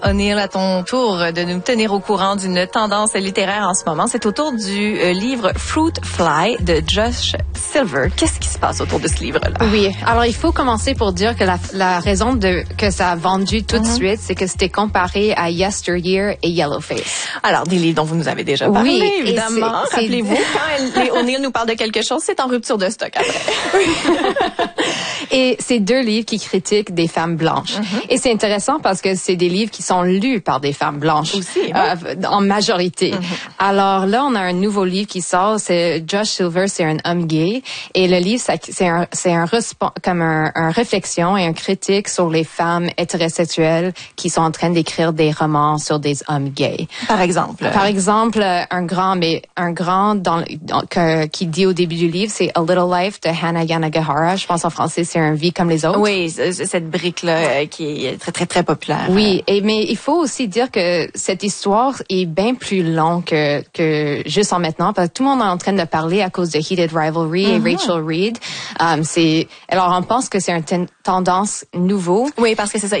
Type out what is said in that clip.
O'Neill, à ton tour de nous tenir au courant d'une tendance littéraire en ce moment. C'est autour du livre Fruit Fly de Josh Silver. Qu'est-ce qui se passe autour de ce livre-là? Oui. Alors, il faut commencer pour dire que la raison que ça a vendu tout de suite, c'est que c'était comparé à Yesteryear et Yellowface. Alors, des livres dont vous nous avez déjà parlé, oui, évidemment. Rappelez-vous, quand les O'Neill nous parlent de quelque chose, c'est en rupture de stock après. Et c'est deux livres qui critiquent des femmes blanches. Et c'est intéressant parce que c'est des livres qui sont lus par des femmes blanches. Aussi, en majorité. Alors là, on a un nouveau livre qui sort. C'est Josh Silver, c'est un homme gay. Et le livre, c'est un réflexion et un critique sur les femmes hétérosexuelles qui sont en train d'écrire des romans sur des hommes gays. Par exemple, un grand qui dit au début du livre, c'est A Little Life de Hannah Yanagihara. Je pense en français, c'est Un vie comme les autres. Oui, cette brique-là qui est très, très, très populaire. Oui, mais il faut aussi dire que cette histoire est bien plus longue que juste en maintenant, parce que tout le monde est en train de parler à cause de Heated Rivalry et Rachel Reed. Alors, on pense que c'est une tendance nouveau. Oui, parce que c'est ça.